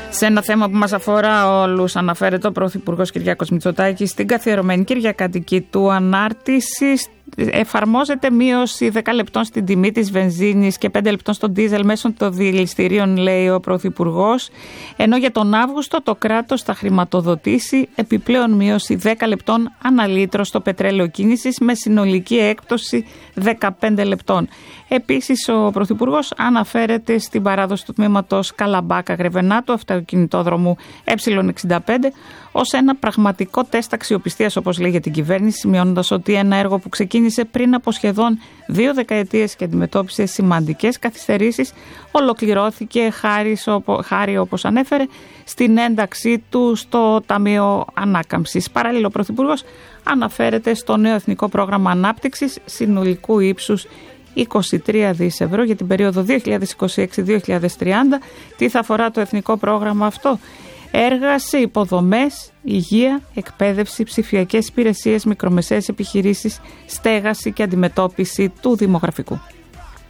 Σε ένα θέμα που μας αφορά όλους, αναφέρεται ο Πρωθυπουργός Κυριάκος Μητσοτάκης στην καθιερωμένη κυριακάτικη του ανάρτηση. Εφαρμόζεται μείωση 10 λεπτών στην τιμή της βενζίνης και 5 λεπτών στο ντίζελ μέσω των διελιστηρίων, λέει ο Πρωθυπουργός. Ενώ για τον Αύγουστο το κράτος θα χρηματοδοτήσει επιπλέον μείωση 10 λεπτών ανά λίτρο στο πετρέλαιο κίνησης με συνολική έκπτωση 15 λεπτών. Επίσης, ο Πρωθυπουργός αναφέρεται στην παράδοση του τμήματος Καλαμπάκα Γρεβενά του αυτοκινητόδρομου Ε65 ως ένα πραγματικό τεστ αξιοπιστίας, όπως λέει για την κυβέρνηση, σημειώνοντας ότι ένα έργο που ξεκίνησε πριν από σχεδόν 2 δεκαετίες και αντιμετώπισε σημαντικές καθυστερήσεις, ολοκληρώθηκε χάρη, όπως ανέφερε, στην ένταξή του στο Ταμείο Ανάκαμψης. Παράλληλα, ο Πρωθυπουργός αναφέρεται στο νέο Εθνικό Πρόγραμμα Ανάπτυξης συνολικού ύψους 23 δις ευρώ για την περίοδο 2026-2030. Τι θα αφορά το εθνικό πρόγραμμα αυτό? Έργα σε υποδομές, υγεία, εκπαίδευση, ψηφιακές υπηρεσίες, μικρομεσαίες επιχειρήσεις, στέγαση και αντιμετώπιση του δημογραφικού.